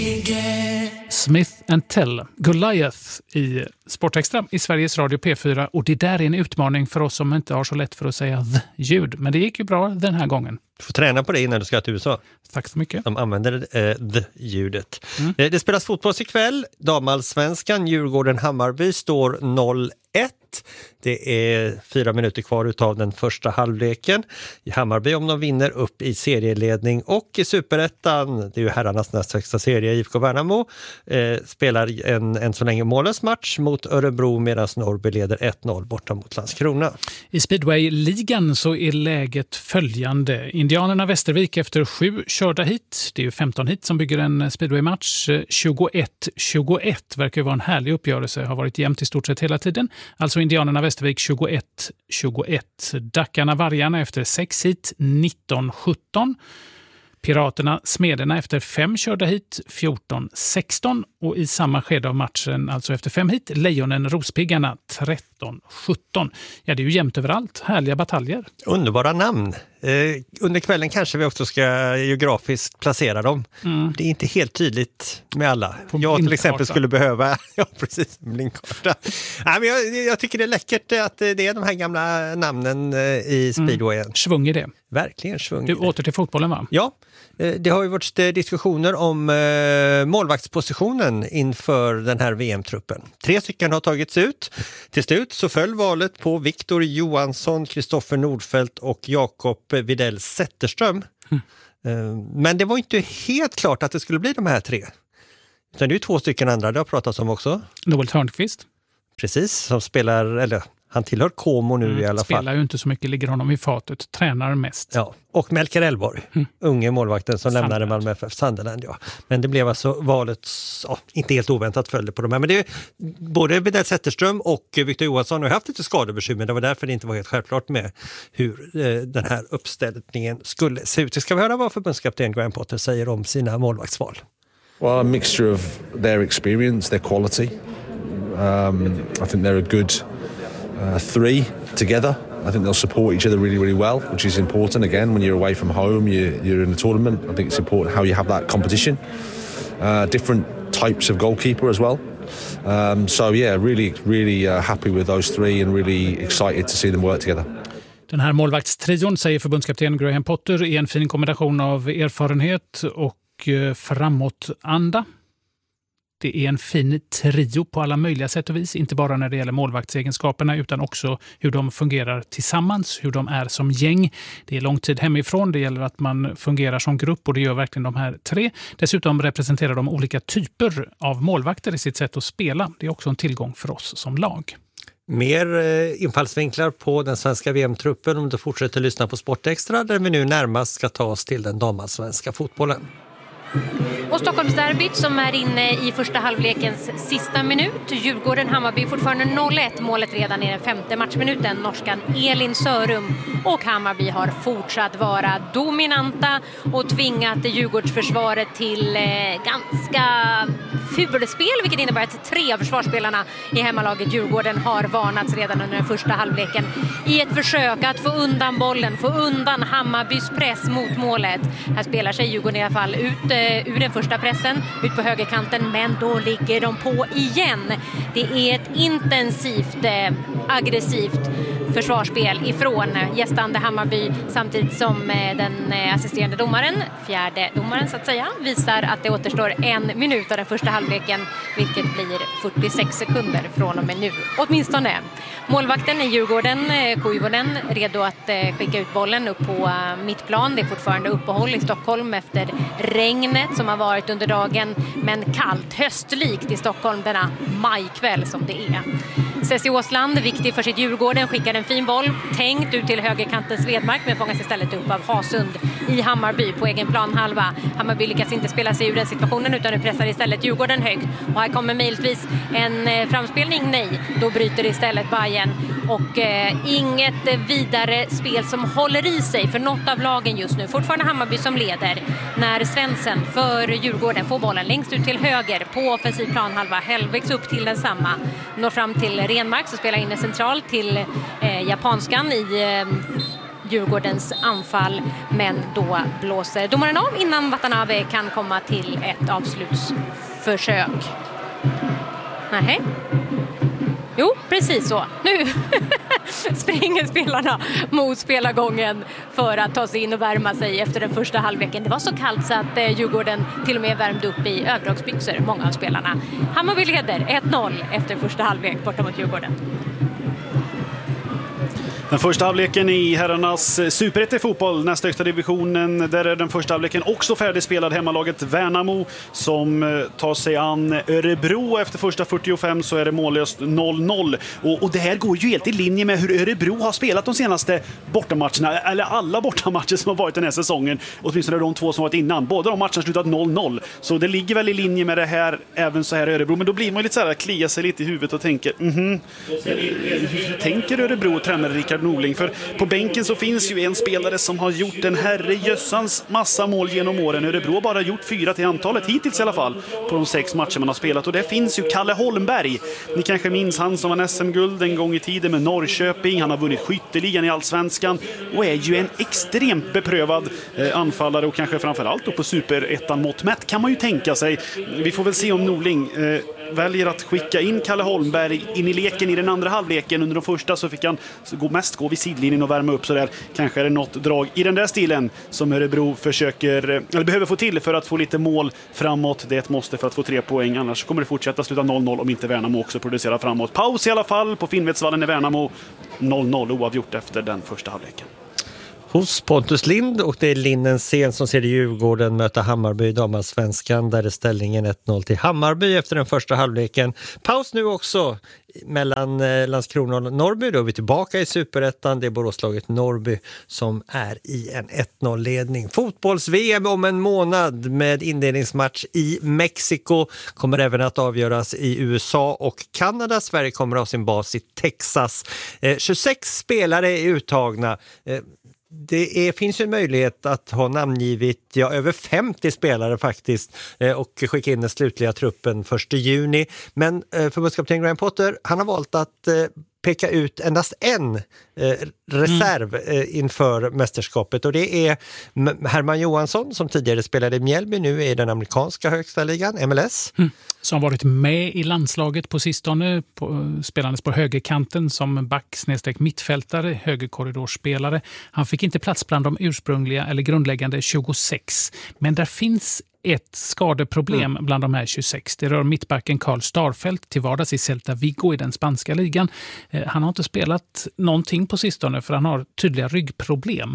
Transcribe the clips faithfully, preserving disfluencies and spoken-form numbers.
Smith and Tell, Goliath i Sportextra i Sveriges Radio P fyra. Och det där är en utmaning för oss som inte har så lätt för att säga the-ljud. Men det gick ju bra den här gången. Du får träna på det innan du ska till U S A. Tack så mycket. De använder eh, the-ljudet. Mm. Eh, det spelas fotboll ikväll. Damallsvenskan, Djurgården-Hammarby står noll ett. Det är fyra minuter kvar utav den första halvleken. I Hammarby, om de vinner, upp i serieledning, och i Superettan, det är ju herrarnas näst högsta serie, I F K Värnamo eh, spelar en, en så länge mållös match mot Örebro, medan Norrby leder ett noll borta mot Landskrona. I Speedway-ligan så är läget följande. Indianerna Västervik efter sju körda hit. Det är ju femton hit som bygger en Speedway-match. tjugoett tjugoett verkar vara en härlig uppgörelse. Har varit jämnt i stort sett hela tiden. Alltså Indianerna Västervik tjugoett tjugoett. Dackarna Vargarna efter sex hit nitton sjutton. Piraterna Smederna efter fem körda hit fjorton sexton. Och i samma skede av matchen, alltså efter fem hit, Lejonen Rospiggarna tretton sjutton. Ja, det är ju jämnt överallt. Härliga bataljer. Underbara namn. Eh, under kvällen kanske vi också ska geografiskt placera dem. Mm. Det är inte helt tydligt med alla. På jag till exempel skulle behöva ja, precis, blinkkarta. Nej, men jag, jag tycker det är läckert att det är de här gamla namnen i speedwayen. Mm. Svung i det. Verkligen svung. Du åter till fotbollen, va? Ja, det har ju varit diskussioner om målvaktspositionen inför den här V M-truppen. Tre stycken har tagits ut. Till slut så föll valet på Viktor Johansson, Kristoffer Nordfeldt och Jakob Widell Zetterström. Mm. Men det var inte helt klart att det skulle bli de här tre. Utan det är ju två stycken andra det har pratats om också. Noel Törnqvist. Precis, som spelar, eller han tillhör Como nu mm, i alla fall. Spelar ju inte så mycket, ligger honom i fatet, tränar mest. Ja, och Melker Elborg, mm. unge målvakten som Sunderland. lämnade Malmö F F, Sunderland, ja. Men det blev alltså valet, ja, inte helt oväntat följde på de här. Men det är både Widell Zetterström och Viktor Johansson har haft lite skadebekymmer. Det var därför det inte var helt självklart med hur eh, den här uppställningen skulle se ut. Så ska vi höra vad förbundskapten Graham Potter säger om sina målvaktsval. Well, a mixture of their experience, their quality. Um, I think they're a good uh, three together. I think they'll support each other really, really well, which is important. Again, when you're away from home, you, you're in a tournament. I think it's important how you have that competition. Uh, different types of goalkeeper as well. Um, so yeah, really, really uh, happy with those three and really excited to see them work together. Den här målvaktstrion, säger förbundskapten Graham Potter, är en fin kombination av erfarenhet och framåtanda. Det är en fin trio på alla möjliga sätt och vis, inte bara när det gäller målvaktsegenskaperna utan också hur de fungerar tillsammans, hur de är som gäng. Det är lång tid hemifrån, det gäller att man fungerar som grupp och det gör verkligen de här tre. Dessutom representerar de olika typer av målvakter i sitt sätt att spela. Det är också en tillgång för oss som lag. Mer eh, infallsvinklar på den svenska V M-truppen om du fortsätter lyssna på Sportextra, där vi nu närmast ska ta oss till den damallsvenska fotbollen. Och Stockholmsderbyt som är inne i första halvlekens sista minut. Djurgården-Hammarby fortfarande noll ett. Målet redan i den femte matchminuten. Norskan Elin Sörum. Och Hammarby har fortsatt vara dominanta och tvingat Djurgårdsförsvaret till eh, ganska fulspel, vilket innebär att tre av försvarsspelarna i hemmalaget Djurgården har varnats redan under den första halvleken i ett försök att få undan bollen, få undan Hammarbys press mot målet. Här spelar sig Djurgården i alla fall ut ur den första pressen, ut på högerkanten, men då ligger de på igen. Det är ett intensivt, eh, aggressivt försvarsspel ifrån gästande Hammarby, samtidigt som eh, den eh, assisterande domaren, fjärde domaren så att säga, visar att det återstår en minut av den första halvleken, vilket blir fyrtiosex sekunder från och med nu, åtminstone. Målvakten i Djurgården, eh, Koivunen, redo att eh, skicka ut bollen upp på eh, mittplan. Det är fortfarande uppehåll i Stockholm efter regnet som har varit under dagen, men kallt, höstlikt i Stockholm denna majkväll som det är. Ceci Åsland, viktig för sitt Djurgården, skickar en fin boll tänkt ut till högerkanten Svedmark, men fångas istället upp av Hasund i Hammarby på egen plan halva. Hammarby lyckas inte spela sig ur den situationen utan nu pressar istället Djurgården högt. Och här kommer möjligtvis en framspelning, nej, då bryter istället Bayern. Och eh, inget vidare spel som håller i sig för något av lagen just nu. Fortfarande Hammarby som leder när Svensson för Djurgården får bollen längst ut till höger på offensiv planhalva. Hellbäcks upp till densamma. Når fram till Renmark som spelar in centralt till eh, japanskan i eh, Djurgårdens anfall, men då blåser domaren av innan Watanabe kan komma till ett avslutsförsök. Nej. Jo, precis så. Nu springer spelarna mot spelargången för att ta sig in och värma sig efter den första halvleken. Det var så kallt så att eh, Djurgården till och med värmde upp i överdragsbyxor, många av spelarna. Hammarby leder ett noll efter första halvlek borta mot Djurgården. Den första halvleken i herrarnas superetta i fotboll, nästa högsta divisionen, där är den första halvleken också färdigspelad. Hemmalaget Värnamo som tar sig an Örebro. Efter första fyrtiofem så är det mållöst noll noll. Och, och det här går ju helt i linje med hur Örebro har spelat de senaste bortamatcherna, eller alla bortamatcher som har varit den här säsongen, åtminstone de två som varit innan. Båda de matcherna slutat noll noll. Så det ligger väl i linje med det här, även så här i Örebro. Men då blir man ju lite så här, kliar sig lite i huvudet och tänker, mhm, hur tänker Örebro och tränare Rickard Norling? För på bänken så finns ju en spelare som har gjort en herrejössans massa mål genom åren. Örebro har bara gjort fyra till antalet hittills i alla fall på de sex matcher man har spelat. Och det finns ju Kalle Holmberg. Ni kanske minns han som var S M-guld en gång i tiden med Norrköping. Han har vunnit skytteligan i Allsvenskan och är ju en extremt beprövad eh, anfallare, och kanske framförallt då på superettan mått mätt kan man ju tänka sig. Vi får väl se om Norling eh, väljer att skicka in Kalle Holmberg in i leken i den andra halvleken. Under de första så fick han gå, mest gå vid sidlinjen och värma upp så där. Kanske är det något drag i den där stilen som Örebro försöker, eller behöver få till för att få lite mål framåt. Det är ett måste för att få tre poäng, annars kommer det fortsätta sluta noll noll om inte Värnamo också producerar framåt. Paus i alla fall på Finnvedsvallen i Värnamo. noll noll oavgjort efter den första halvleken. Hos Pontus Lind, och det är Lindensen som ser Djurgården möta Hammarby i damallsvenskan, där är ställningen ett noll till Hammarby efter den första halvleken. Paus nu också mellan Landskrona och Norrby. Då är vi tillbaka i superettan. Det är Boråslaget Norrby som är i en ett noll-ledning. Fotbolls-V M om en månad med inledningsmatch i Mexiko. Kommer även att avgöras i U S A och Kanada. Sverige kommer att ha sin bas i Texas. Eh, tjugosex spelare är uttagna. Eh, Det är, finns ju en möjlighet att ha namngivit ja, över femtio spelare faktiskt eh, och skicka in den slutliga truppen första juni. Men eh, förbundskapten Graham Potter, han har valt att eh, peka ut endast en eh, reserv eh, inför mästerskapet, och det är Herman Johansson som tidigare spelade i Mjällby, nu är den amerikanska högsta ligan, M L S. Mm. Som varit med i landslaget på sistone, på, spelandes på högerkanten som back snedstreck mittfältare, högerkorridorspelare. Han fick inte plats bland de ursprungliga eller grundläggande tjugosex, men där finns ett skadeproblem mm. bland de här tjugosex. Det rör mittbacken Karl Starfelt, till vardags i Celta Vigo i den spanska ligan. Eh, han har inte spelat någonting på sistone för han har tydliga ryggproblem.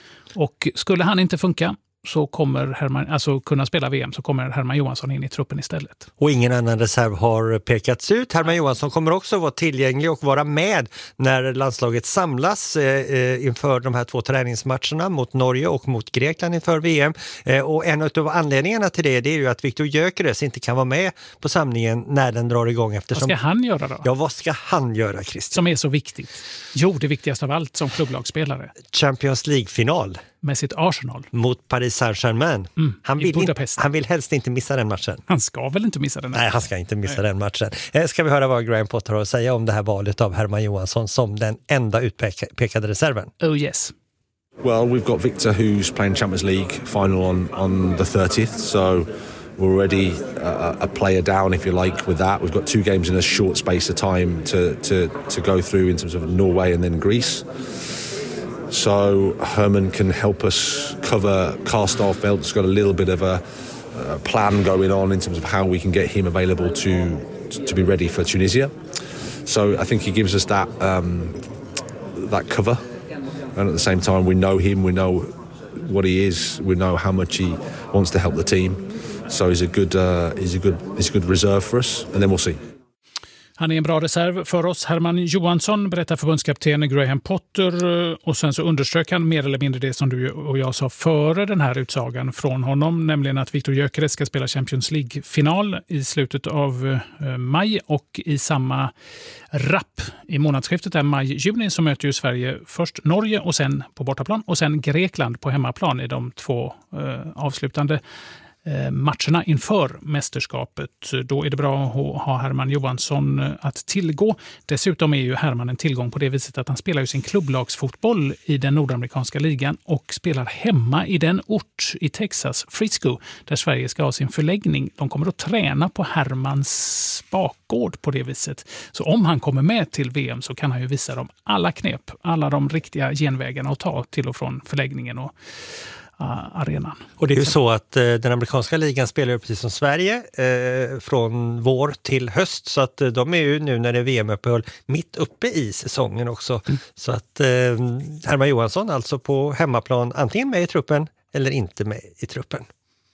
Och skulle han inte funka så kommer Herman, alltså kunna spela V M, så kommer Herman Johansson in i truppen istället. Och ingen annan reserv har pekats ut. Herman Johansson kommer också vara tillgänglig och vara med när landslaget samlas eh, inför de här två träningsmatcherna mot Norge och mot Grekland inför V M. Eh, och en av anledningarna till det, det är ju att Viktor Gyökeres inte kan vara med på samlingen när den drar igång. Eftersom... Vad ska han göra då? Ja, vad ska han göra, Christian? Som är så viktigt. Jo, det viktigaste av allt som klubblagsspelare. Champions League-final. Med sitt Arsenal. Mot Paris Saint-Germain. Mm, han, vill inte, han vill helst inte missa den matchen. Han ska väl inte missa den? Nej, han ska inte missa Nej. den matchen. Eh, ska vi höra vad Graham Potter har att säga om det här valet av Herman Johansson som den enda utpekade reserven? Oh yes. Well, we've got Victor who's playing Champions League final on, on the thirtieth, so we're already a, a player down, if you like, with that. We've got two games in a short space of time to, to, to go through in terms of Norway and then Greece. So Herman can help us cover Karl Starfelt. It's got a little bit of a, a plan going on in terms of how we can get him available to to be ready for Tunisia. So I think he gives us that um, that cover, and at the same time we know him, we know what he is, we know how much he wants to help the team. So he's a good uh, he's a good he's a good reserve for us, and then we'll see. Han är en bra reserv för oss. Herman Johansson, berättar förbundskapten Graham Potter, och sen så underströk han mer eller mindre det som du och jag sa före den här utsagan från honom, nämligen att Viktor Gyökeres ska spela Champions League-final i slutet av eh, maj, och i samma rapp i månadsskiftet är maj-juni så möter ju Sverige först Norge och sen på bortaplan och sen Grekland på hemmaplan i de två eh, avslutande matcherna inför mästerskapet. Då är det bra att ha Herman Johansson att tillgå. Dessutom är ju Herman en tillgång på det viset att han spelar ju sin klubblagsfotboll i den nordamerikanska ligan och spelar hemma i den ort i Texas, Frisco, där Sverige ska ha sin förläggning. De kommer att träna på Hermans bakgård på det viset. Så om han kommer med till V M så kan han ju visa dem alla knep, alla de riktiga genvägarna att ta till och från förläggningen och arenan. Och det är ju så att eh, den amerikanska ligan spelar precis som Sverige eh, från vår till höst, så att eh, de är ju nu när det är V M-uppehåll mitt uppe i säsongen också. Mm. Så att eh, Herman Johansson alltså på hemmaplan antingen med i truppen eller inte med i truppen.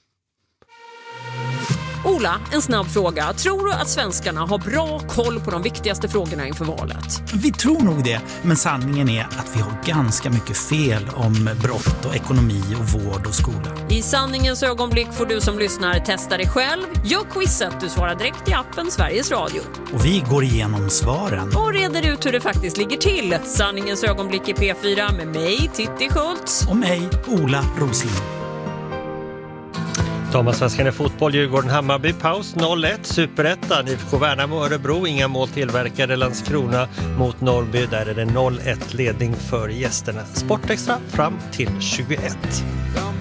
Ola, en snabb fråga. Tror du att svenskarna har bra koll på de viktigaste frågorna inför valet? Vi tror nog det, men sanningen är att vi har ganska mycket fel om brott och ekonomi och vård och skola. I sanningens ögonblick får du som lyssnar testa dig själv. Gör quizet, du svarar direkt i appen Sveriges Radio. Och vi går igenom svaren. Och reder ut hur det faktiskt ligger till. Sanningens ögonblick i P fyra med mig, Titti Schultz. Och mig, Ola Rosling. Damallsvenskan i fotboll, Djurgården Hammarby, paus noll ett, Superettan, I F K Värnamo Örebro, inga mål tillverkade, Landskrona mot Norrby, där är det noll ett ledning för gästerna. Sportextra fram till tjugoett.